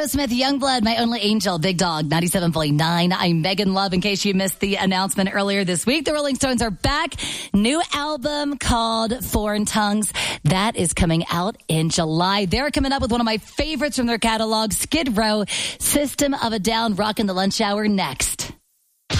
Aerosmith, Youngblood, My Only Angel, Big Dog, 97.9. I'm Megan Love. In case you missed the announcement earlier this week, the Rolling Stones are back. New album called Foreign Tongues. That is coming out in July. They're coming up with one of my favorites from their catalog, Skid Row, System of a Down, rocking the lunch hour next.